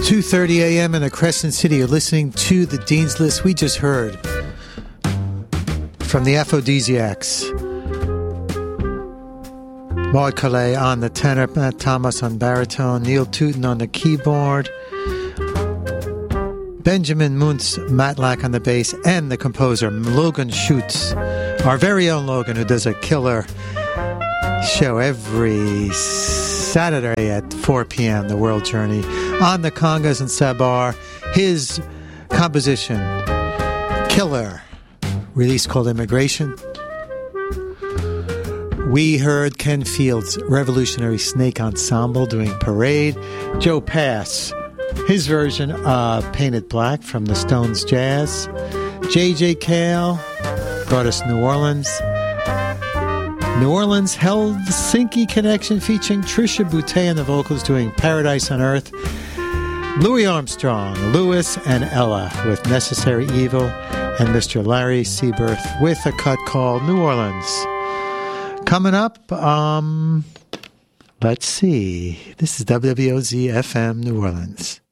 2:30 a.m. in the Crescent City. You're listening to the Dean's List. We just heard from the Aphrodisiacs. Maud Calais on the tenor, Matt Thomas on baritone, Neil Tooten on the keyboard, Benjamin Muntz Matlack on the bass, and the composer Logan Schutz, our very own Logan, who does a killer show every Saturday at 4 p.m., The World Journey, on the congas and sabar. His composition, Killer, release called Immigration. We heard Ken Fields' Revolutionary Snake Ensemble doing Parade. Joe Pass, his version of Painted Black from the Stones Jazz. J.J. Cale brought us New Orleans. New Orleans Helsinki Connection featuring Trisha Boutte on the vocals doing Paradise on Earth. Louis Armstrong, Louis and Ella with Necessary Evil, and Mr. Larry Seaberth with a cut called New Orleans. Coming up, let's see. This is WWOZ FM New Orleans.